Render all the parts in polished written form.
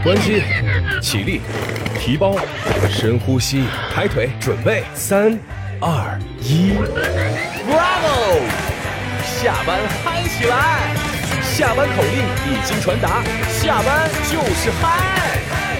关机，起立，提包，深呼吸，抬腿，准备，3、2、1 ，Bravo！ 下班嗨起来！下班口令已经传达，下班就是嗨！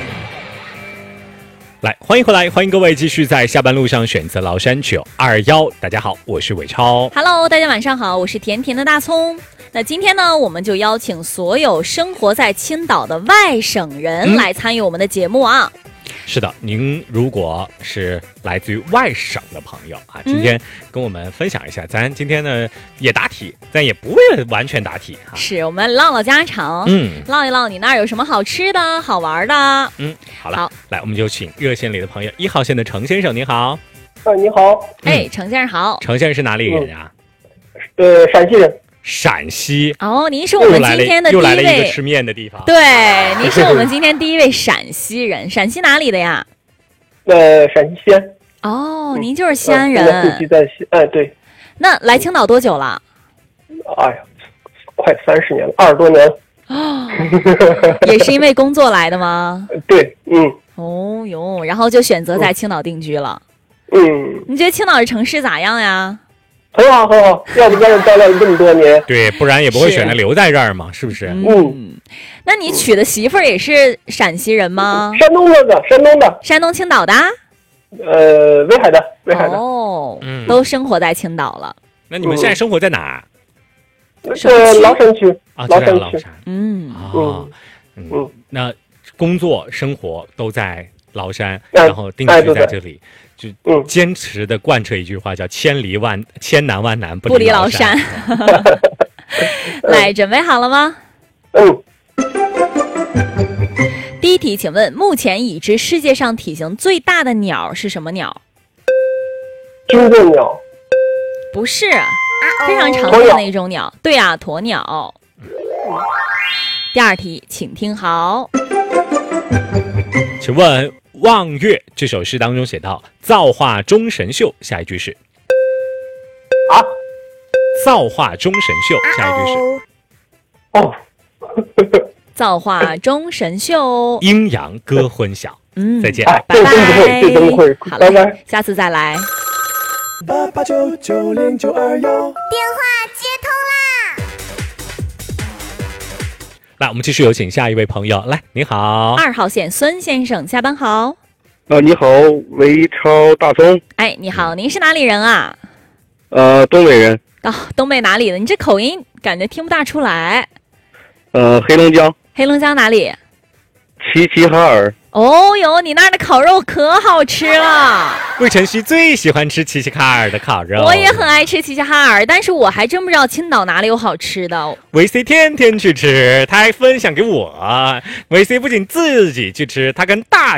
来，欢迎回来，欢迎各位继续在下班路上选择崂山921。大家好，我是伟超。 Hello， 大家晚上好，我是甜甜的大葱。那今天呢，我们就邀请所有生活在青岛的外省人来参与我们的节目啊。 是的，您如果是来自于外省的朋友啊，今天跟我们分享一下，咱今天呢也答题，但也不会完全答题哈。 是我们唠家常，唠一唠你那儿有什么好吃的好玩的。 好了，来，我们就请热线里的朋友，1号线的程先生，你好。 你好。 程先生好。 程先生是哪里人呀？ 陕西人。 陕西哦，您是我们今天的第一位， 又来了一个吃面的地方。 对，您是我们今天第一位陕西人。陕西哪里的呀？ 陕西西安。 哦，您就是西安人。 户籍在西安，对。 那来青岛多久了？ 哎呀，快30年了，20多年了。 哦，也是因为工作来的吗？ 对， 哦哟，然后就选择在青岛定居了。你觉得青岛的城市咋样呀？ 很好很好，要不在这待了这么多年。 对，不然也不会选择留在这儿嘛，是不是？ 那你娶的媳妇儿也是陕西人吗？ 山东的。山东青岛的？ 威海的。 哦，都生活在青岛了。 那你们现在生活在哪？ 崂山区。 崂山。那工作生活都在崂山，然后定居在这里。就坚持的贯彻一句话，叫千难万难不离崂山。 来，准备好了吗？第一题，请问目前已知世界上体型最大的鸟是什么鸟？ 金凤鸟。 不是，非常常见的一种鸟。对啊，鸵鸟。第二题，请听好。 请问望月这首诗当中写到造化钟神秀，下一句是造化钟神秀，下一句是造化钟神秀， 阴阳割昏晓。再见， 拜拜。好了，下次再来。 88990921，电话接通啦！ 来，我们继续有请下一位朋友。来，你好 ，2号线孙先生，下班好。 你好，韦超大松。 你好，您是哪里人啊？ 东北人。 东北哪里的？你这口音感觉听不大出来。 黑龙江。 黑龙江哪里？ 齐齐哈尔。 哦哟，你那儿的烤肉可好吃了。 魏晨曦最喜欢吃齐齐哈尔的烤肉。 我也很爱吃齐齐哈尔，但是我还真不知道青岛哪里有好吃的。 维 C 天天去吃，他还分享给我。维 C 不仅自己去吃，他跟大